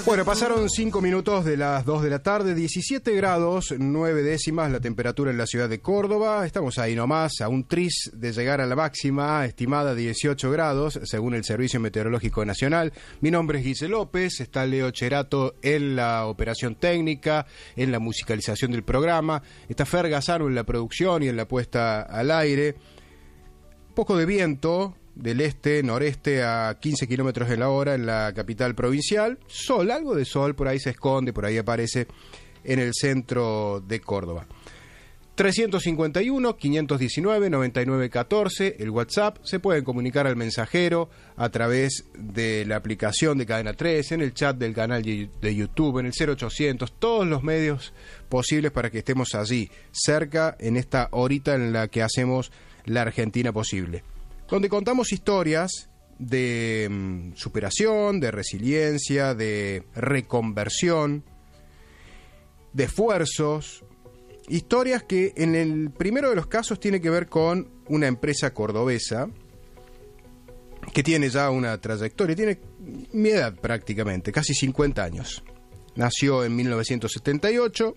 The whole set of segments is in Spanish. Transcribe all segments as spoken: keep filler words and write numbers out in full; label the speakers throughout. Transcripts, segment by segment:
Speaker 1: Bueno, pasaron cinco minutos de las dos de la tarde, diecisiete grados, nueve décimas la temperatura en la ciudad de Córdoba. Estamos ahí nomás, a un tris de llegar a la máxima, estimada dieciocho grados, según el Servicio Meteorológico Nacional. Mi nombre es Guille López, está Leo Cherato en la operación técnica, en la musicalización del programa, está Fer Gazzano en la producción y en la puesta al aire. Poco de viento del este, noreste a quince kilómetros en la hora en la capital provincial. Sol, algo de sol, por ahí se esconde, por ahí aparece en el centro de Córdoba. trescientos cincuenta y uno, quinientos diecinueve, noventa y nueve catorce, el WhatsApp. Se pueden comunicar al mensajero a través de la aplicación de Cadena tres, en el chat del canal de YouTube, en el cero ochocientos, todos los medios posibles para que estemos allí, cerca, en esta horita en la que hacemos la Argentina posible, donde contamos historias de mm, superación, de resiliencia, de reconversión, de esfuerzos, historias que en el primero de los casos tiene que ver con una empresa cordobesa que tiene ya una trayectoria, tiene mi edad prácticamente, casi cincuenta años. Nació en mil novecientos setenta y ocho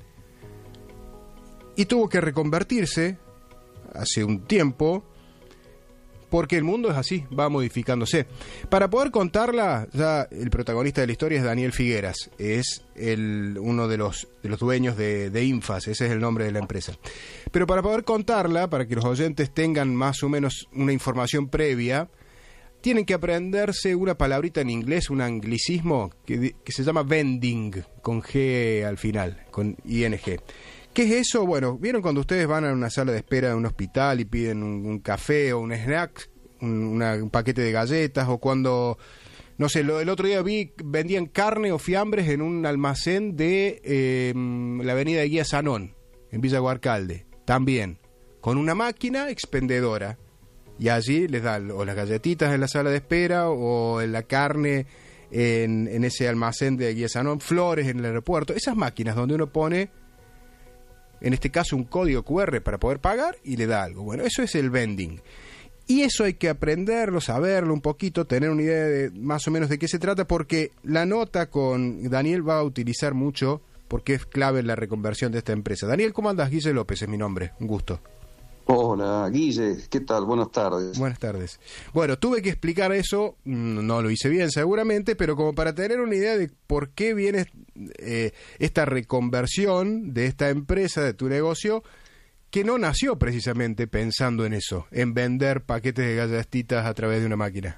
Speaker 1: y tuvo que reconvertirse hace un tiempo, porque el mundo es así, va modificándose. Para poder contarla, ya el protagonista de la historia es Daniel Figueras, es el, uno de los, de los dueños de, de Infas, ese es el nombre de la empresa. Pero para poder contarla, para que los oyentes tengan más o menos una información previa, tienen que aprenderse una palabrita en inglés, un anglicismo que, que se llama vending, con G al final, con I N G. ¿Qué es eso? Bueno, ¿vieron cuando ustedes van a una sala de espera de un hospital y piden un, un café o un snack, un, una, un paquete de galletas? O cuando, no sé, lo, el otro día vi, vendían carne o fiambres en un almacén de eh, la avenida de Guía Sanón, en Villa Guarcalde, también, con una máquina expendedora. Y allí les dan o las galletitas en la sala de espera o en la carne en, en ese almacén de Guía Sanón, flores en el aeropuerto. Esas máquinas donde uno pone, en este caso, un código cu erre para poder pagar y le da algo. Bueno, eso es el vending. Y eso hay que aprenderlo, saberlo un poquito, tener una idea de más o menos de qué se trata, porque la nota con Daniel va a utilizar mucho, porque es clave en la reconversión de esta empresa. Daniel, ¿cómo andas? Guille López es mi nombre, un gusto.
Speaker 2: Hola, Guille, ¿qué tal? Buenas tardes.
Speaker 1: Buenas tardes. Bueno, tuve que explicar eso, no lo hice bien seguramente, pero como para tener una idea de por qué viene eh, esta reconversión de esta empresa, de tu negocio, que no nació precisamente pensando en eso, en vender paquetes de galletitas a través de una máquina.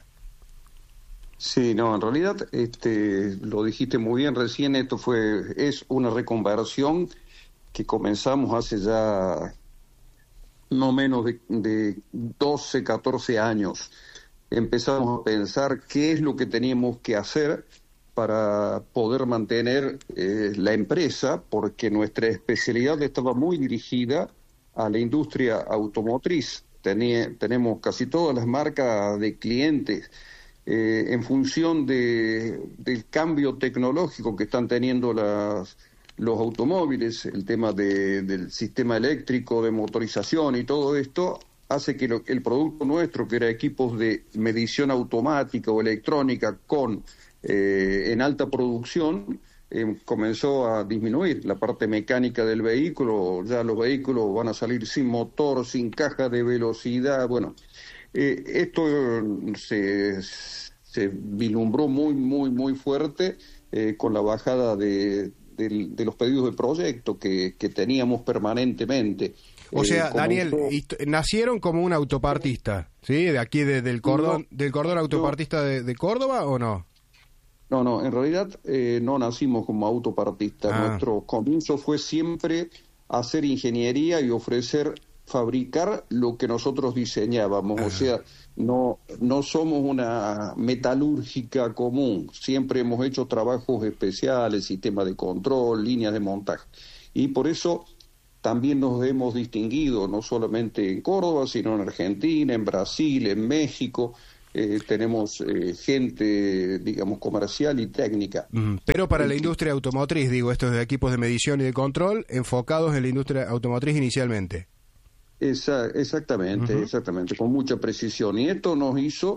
Speaker 2: Sí, no, en realidad este, lo dijiste muy bien recién, esto fue es una reconversión que comenzamos hace ya no menos de, de doce, catorce años. Empezamos a pensar qué es lo que teníamos que hacer para poder mantener eh, la empresa, porque nuestra especialidad estaba muy dirigida a la industria automotriz. Tenía, tenemos casi todas las marcas de clientes eh, en función de, del cambio tecnológico que están teniendo las los automóviles, el tema de, del sistema eléctrico, de motorización y todo esto, hace que lo, el producto nuestro, que era equipos de medición automática o electrónica con eh, en alta producción, eh, comenzó a disminuir la parte mecánica del vehículo. Ya los vehículos van a salir sin motor, sin caja de velocidad. Bueno, eh, esto se, se vislumbró muy, muy, muy fuerte eh, con la bajada de De, de los pedidos de proyecto que, que teníamos permanentemente.
Speaker 1: O sea,
Speaker 2: eh,
Speaker 1: Daniel,
Speaker 2: comenzó...
Speaker 1: ¿nacieron como un autopartista? ¿Sí? ¿De aquí, de, del cordón no, del cordón autopartista no. de, de Córdoba o no?
Speaker 2: No, no, en realidad eh, no nacimos como autopartistas. Ah. Nuestro comienzo fue siempre hacer ingeniería y ofrecer, fabricar lo que nosotros diseñábamos. Ah. O sea, no, no somos una metalúrgica común. Siempre hemos hecho trabajos especiales, sistemas de control, líneas de montaje. Y por eso también nos hemos distinguido, no solamente en Córdoba, sino en Argentina, en Brasil, en México. Eh, tenemos eh, gente, digamos, comercial y técnica.
Speaker 1: Mm, pero para la industria automotriz, digo, estos de equipos de medición y de control, enfocados en la industria automotriz inicialmente.
Speaker 2: Esa, exactamente, uh-huh. exactamente, con mucha precisión. Y esto nos hizo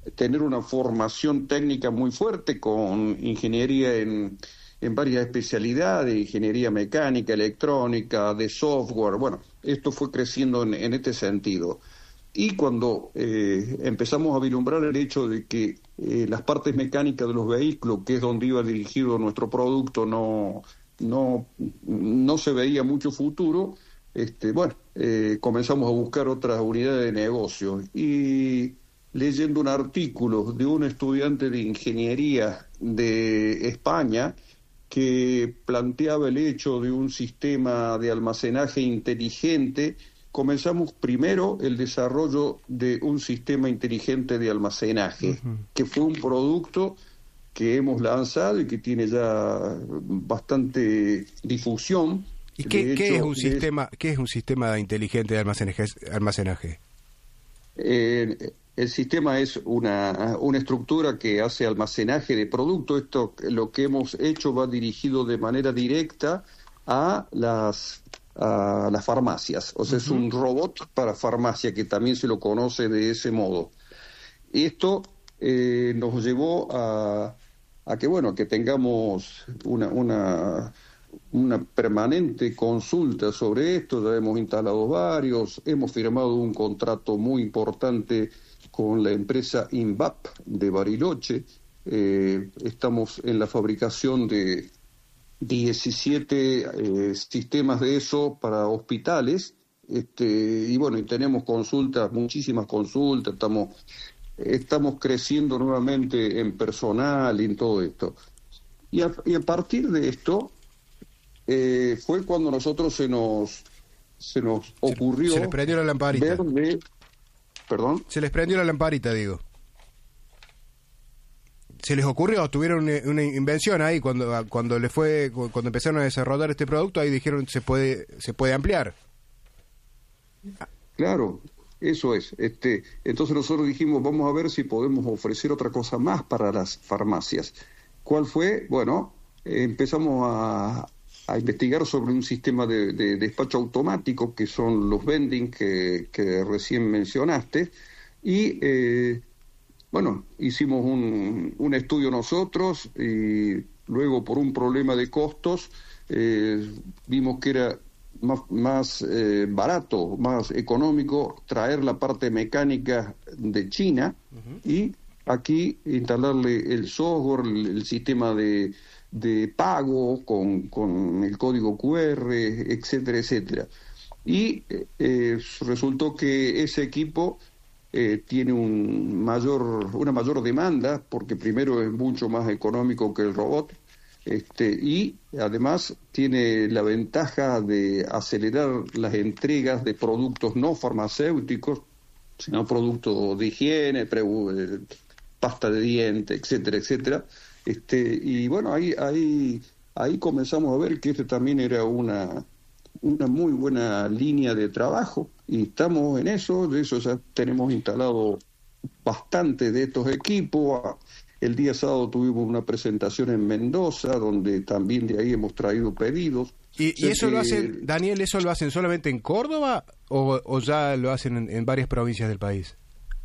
Speaker 2: tener una formación técnica muy fuerte con ingeniería en, en varias especialidades, ingeniería mecánica, electrónica, de software. Bueno, esto fue creciendo en, en este sentido. Y cuando eh, empezamos a vislumbrar el hecho de que eh, las partes mecánicas de los vehículos, que es donde iba dirigido nuestro producto, no, no, no se veía mucho futuro, este, bueno, eh, comenzamos a buscar otras unidades de negocio. Y leyendo un artículo de un estudiante de ingeniería de España que planteaba el hecho de un sistema de almacenaje inteligente, comenzamos primero el desarrollo de un sistema inteligente de almacenaje, uh-huh. que fue un producto que hemos lanzado y que tiene ya bastante difusión.
Speaker 1: ¿Y qué,
Speaker 2: hecho,
Speaker 1: ¿qué es un
Speaker 2: es,
Speaker 1: sistema, qué es un sistema inteligente de almacenaje? almacenaje?
Speaker 2: Eh, el sistema es una, una estructura que hace almacenaje de productos. Esto, lo que hemos hecho va dirigido de manera directa a las a las farmacias, o sea, uh-huh. es un robot para farmacia, que también se lo conoce de ese modo. Y esto eh, nos llevó a, a que, bueno, que tengamos una, una, una permanente consulta sobre esto. Ya hemos instalado varios, hemos firmado un contrato muy importante con la empresa INVAP de Bariloche. Eh, estamos en la fabricación de diecisiete eh, sistemas de eso para hospitales, este, y bueno, y tenemos consultas, muchísimas consultas, estamos, estamos creciendo nuevamente en personal y en todo esto. Y a, y a partir de esto, eh, fue cuando nosotros se nos, se nos ocurrió...
Speaker 1: Se les prendió la lamparita.
Speaker 2: Ver de, ¿Perdón?
Speaker 1: Se les prendió la lamparita, digo. Se les ocurrió, tuvieron una, una invención ahí cuando cuando le fue cuando empezaron a desarrollar este producto, ahí dijeron se puede se puede ampliar.
Speaker 2: Claro, eso es. Este, entonces nosotros dijimos, vamos a ver si podemos ofrecer otra cosa más para las farmacias. ¿Cuál fue? Bueno, eh, empezamos a, a investigar sobre un sistema de, de despacho automático, que son los vending que, que recién mencionaste, y eh, bueno, hicimos un, un estudio nosotros y luego por un problema de costos eh, vimos que era más, más eh, barato, más económico traer la parte mecánica de China uh-huh. y aquí instalarle el software, el, el sistema de, de pago con, con el código cu erre, etcétera, etcétera. Y eh, resultó que ese equipo Eh, tiene un mayor, una mayor demanda, porque primero es mucho más económico que el robot, este, y además tiene la ventaja de acelerar las entregas de productos no farmacéuticos, sino productos de higiene, pre, eh, pasta de dientes, etcétera, etcétera. Este, y bueno, ahí, ahí, ahí comenzamos a ver que este también era una... una muy buena línea de trabajo, y estamos en eso. De eso ya tenemos instalado bastante de estos equipos. El día sábado tuvimos una presentación en Mendoza, donde también de ahí hemos traído pedidos.
Speaker 1: ¿Y, y eso que... lo hacen, Daniel, eso lo hacen solamente en Córdoba o, o ya lo hacen en, en varias provincias del país?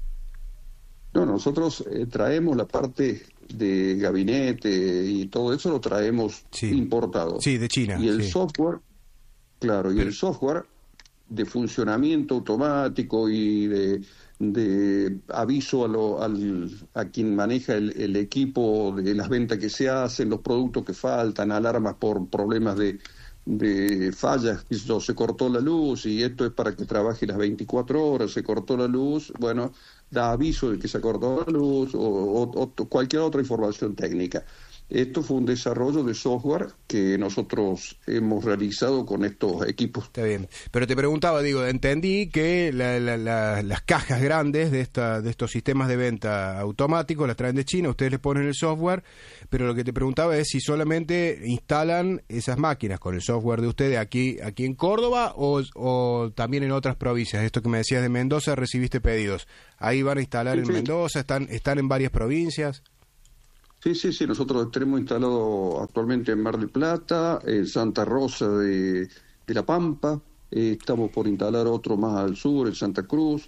Speaker 2: No, nosotros eh, traemos la parte de gabinete y todo eso lo traemos sí. importado.
Speaker 1: Sí, de China.
Speaker 2: Y el
Speaker 1: sí.
Speaker 2: software... Claro, y
Speaker 1: Pero...
Speaker 2: el software de funcionamiento automático y de, de aviso a, lo, al, a quien maneja el, el equipo de las ventas que se hacen, los productos que faltan, alarmas por problemas de, de fallas, eso, se cortó la luz y esto es para que trabaje las veinticuatro horas, se cortó la luz, bueno, da aviso de que se cortó la luz o, o, o cualquier otra información técnica. Esto fue un desarrollo de software que nosotros hemos realizado con estos equipos.
Speaker 1: Está bien, pero te preguntaba, digo, entendí que la, la, la, las cajas grandes de esta de estos sistemas de venta automáticos las traen de China, ustedes les ponen el software, pero lo que te preguntaba es si solamente instalan esas máquinas con el software de ustedes aquí aquí en Córdoba o, o también en otras provincias. Esto que me decías de Mendoza, recibiste pedidos. Ahí van a instalar sí, en sí. Mendoza, están están en varias provincias.
Speaker 2: Sí, sí, sí, nosotros tenemos instalado actualmente en Mar del Plata, en Santa Rosa de, de La Pampa, eh, estamos por instalar otro más al sur, en Santa Cruz,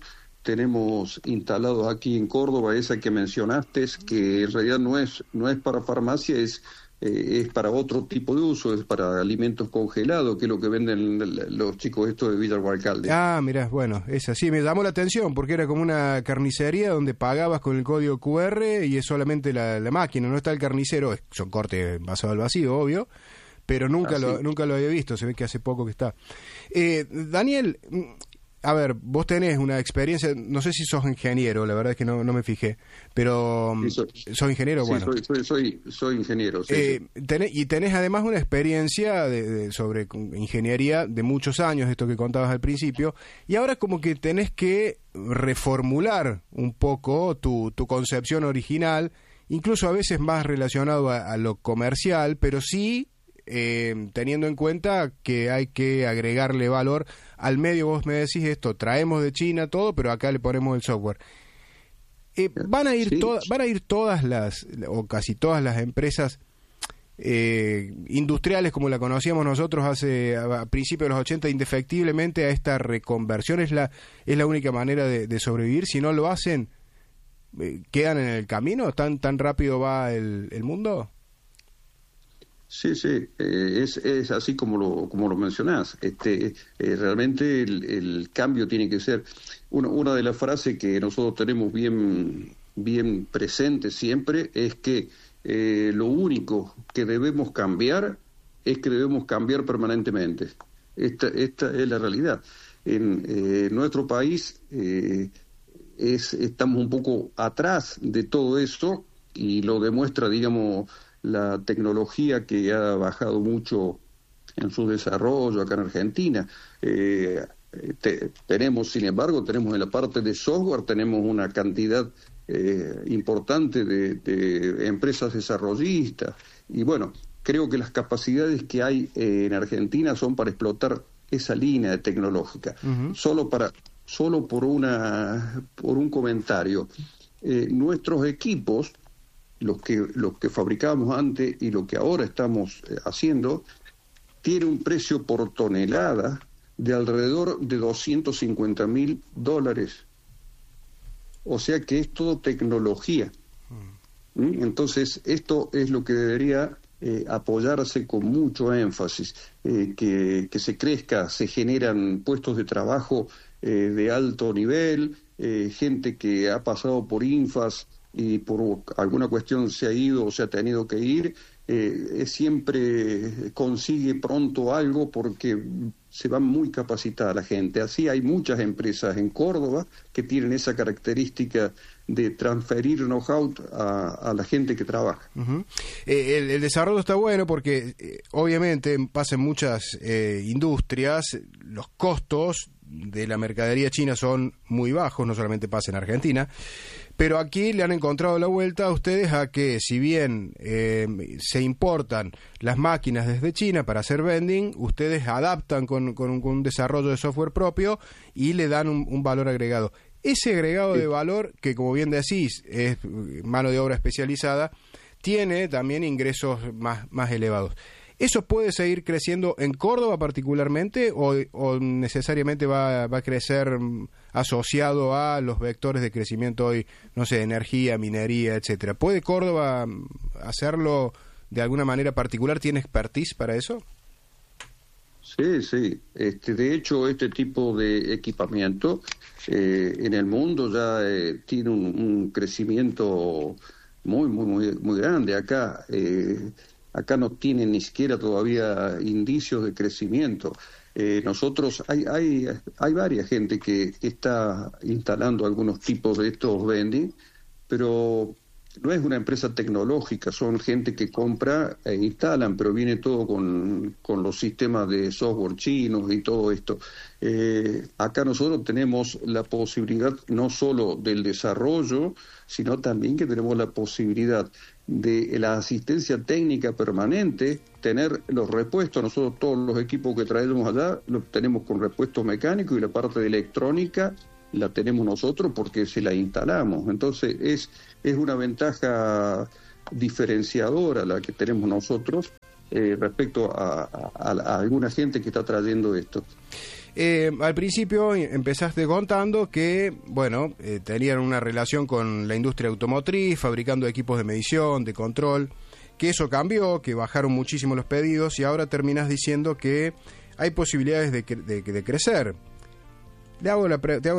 Speaker 2: tenemos instalados aquí en Córdoba, esa que mencionaste, es que en realidad no es, no es para farmacia, es, eh, es para otro tipo de uso, es para alimentos congelados, que es lo que venden los chicos estos de Villa Alcalde.
Speaker 1: Ah, mirá, bueno, es así. Me llamó la atención porque era como una carnicería donde pagabas con el código Q R y es solamente la, la máquina, no está el carnicero, son cortes basados al vacío, obvio, pero nunca, lo, nunca lo había visto, se ve que hace poco que está. Eh, Daniel, a ver, vos tenés una experiencia, no sé si sos ingeniero, la verdad es que no, no me fijé, pero
Speaker 2: sí, soy,
Speaker 1: ¿sos ingeniero?
Speaker 2: Sí,
Speaker 1: bueno,
Speaker 2: soy, soy, soy, soy ingeniero. Sí,
Speaker 1: eh,
Speaker 2: sí.
Speaker 1: Tenés, y tenés además una experiencia de, de, sobre ingeniería de muchos años, esto que contabas al principio, y ahora como que tenés que reformular un poco tu, tu concepción original, incluso a veces más relacionado a, a lo comercial, pero sí Eh, teniendo en cuenta que hay que agregarle valor al medio. Vos me decís esto, traemos de China todo, pero acá le ponemos el software. Eh, van a ir
Speaker 2: sí.
Speaker 1: todas, van a ir todas las, o casi todas las empresas eh, industriales como la conocíamos nosotros hace a principios de los ochenta, indefectiblemente a esta reconversión. Es la, es la única manera de, de sobrevivir. Si no lo hacen, eh, quedan en el camino. ¿Tan, tan rápido va el, el mundo?
Speaker 2: Sí, sí, eh, es, es así como lo, como lo mencionás. Este, eh, realmente el, el cambio tiene que ser una, una de las frases que nosotros tenemos bien, bien presente siempre, es que eh, lo único que debemos cambiar es que debemos cambiar permanentemente. Esta, esta es la realidad. En eh, nuestro país eh, es, estamos un poco atrás de todo eso y lo demuestra, digamos, la tecnología que ha bajado mucho en su desarrollo acá en Argentina. Eh, te, tenemos, sin embargo, tenemos en la parte de software, tenemos una cantidad eh, importante de, de empresas desarrollistas. Y bueno, creo que las capacidades que hay eh, en Argentina son para explotar esa línea tecnológica. Uh-huh. Solo para, solo por una, por un comentario. Eh, nuestros equipos, los que los que fabricábamos antes y lo que ahora estamos eh, haciendo, tiene un precio por tonelada de alrededor de doscientos cincuenta mil dólares. O sea que es todo tecnología. ¿Mm? Entonces, esto es lo que debería eh, apoyarse con mucho énfasis, eh, que, que se crezca, se generan puestos de trabajo eh, de alto nivel, eh, gente que ha pasado por Infas y por alguna cuestión se ha ido o se ha tenido que ir, eh, siempre consigue pronto algo porque se va muy capacitada la gente. Así hay muchas empresas en Córdoba que tienen esa característica de transferir know-how a, a la gente que trabaja.
Speaker 1: Uh-huh. Eh, el, el desarrollo está bueno porque eh, obviamente pasa en muchas eh, industrias, los costos de la mercadería china son muy bajos, no solamente pasa en Argentina, pero aquí le han encontrado la vuelta a ustedes a que si bien eh, se importan las máquinas desde China para hacer vending, ustedes adaptan con, con, un, con un desarrollo de software propio y le dan un, un valor agregado. Ese agregado de valor, que como bien decís, es mano de obra especializada, tiene también ingresos más, más elevados. ¿Eso puede seguir creciendo en Córdoba particularmente o, o necesariamente va, va a crecer asociado a los vectores de crecimiento hoy, no sé, energía, minería, etcétera? ¿Puede Córdoba hacerlo de alguna manera particular? ¿Tiene expertise para eso?
Speaker 2: Sí, sí. Este, de hecho, este tipo de equipamiento eh, en el mundo ya eh, tiene un, un crecimiento muy, muy, muy, muy grande. Acá, eh, acá no tiene ni siquiera todavía indicios de crecimiento. Eh, nosotros, hay, hay, hay varias gente que, que está instalando algunos tipos de estos vending, pero no es una empresa tecnológica, son gente que compra e instalan, pero viene todo con, con los sistemas de software chinos y todo esto. Eh, acá nosotros tenemos la posibilidad no solo del desarrollo, sino también que tenemos la posibilidad de la asistencia técnica permanente, tener los repuestos. Nosotros todos los equipos que traemos allá los tenemos con repuesto mecánico y la parte de electrónica la tenemos nosotros porque se la instalamos. Entonces es, es una ventaja diferenciadora la que tenemos nosotros eh, respecto a, a, a alguna gente que está trayendo esto.
Speaker 1: Eh, al principio empezaste contando que, bueno, eh, tenían una relación con la industria automotriz, fabricando equipos de medición, de control, que eso cambió, que bajaron muchísimo los pedidos y ahora terminas diciendo que hay posibilidades de, de, de crecer. Le hago la, te hago